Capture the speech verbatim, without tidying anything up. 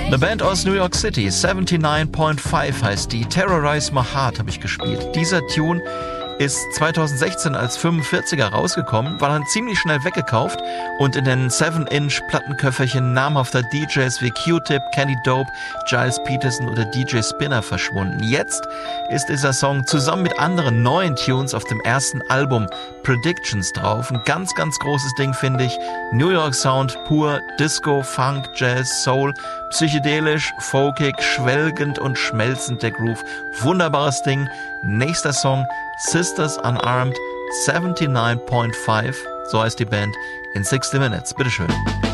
Eine Band aus New York City, neunundsiebzig Komma fünf heißt die. Terrorize My Heart habe ich gespielt. Dieser Tune ist zweitausendsechzehn als fünfundvierziger rausgekommen, war dann ziemlich schnell weggekauft und in den seven Inch Plattenköfferchen namhafter D Js wie Q-Tip, Kenny Dope, Giles Peterson oder D J Spinner verschwunden. Jetzt ist dieser Song zusammen mit anderen neuen Tunes auf dem ersten Album Predictions drauf. Ein ganz, ganz großes Ding, finde ich. New York Sound pur, Disco, Funk, Jazz, Soul, psychedelisch, folkig, schwelgend und schmelzend der Groove. Wunderbares Ding. Nächster Song, Sisters Unarmed, neunundsiebzig Komma fünf, so heißt die Band, in sixty Minutes. Bitteschön.